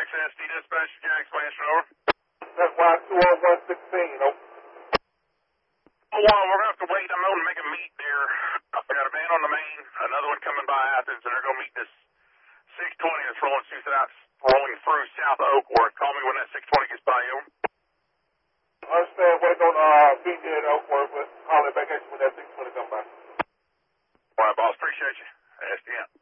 SD dispatch, Jack's Mansion, over. That's why 20116, over. Well, we're going to have to wait. I'm going to make a meet there. I've got a van on the main, another one coming by Athens, and they're going to meet this 620 that's rolling through south of Oakworth. Call me when that 620 gets by you. I understand. Waiting on BJ at Oakworth, but call it back at you when that 620 comes by. All right, boss. Appreciate you. SDM.